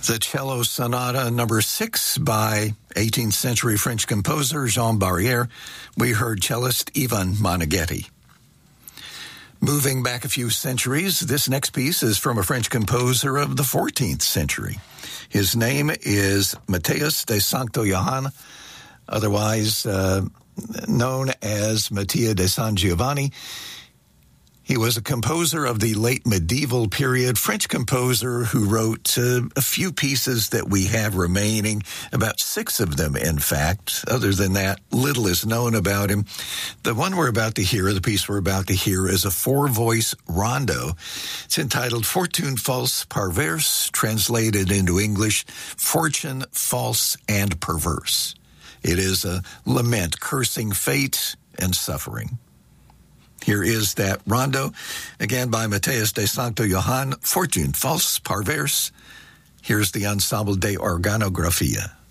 The Cello Sonata number 6 by 18th century French composer Jean Barrière. We heard cellist Ivan Moneghetti. Moving back a few centuries, this next piece is from a French composer of the 14th century. His name is Matthias de Sancto Johann, otherwise known as Mattia de San Giovanni. He was a composer of the late medieval period, French composer who wrote a few pieces that we have remaining, about 6 of them, in fact. Other than that, little is known about him. The one we're about to hear, the piece we're about to hear, is a 4-voice rondo. It's entitled Fortune False Parverse, translated into English, Fortune False and Perverse. It is a lament cursing fate and suffering. Here is that rondo, again by Matthias de Sancto Johann, Fortune False Parverse. Here's the Ensemble de Organografia.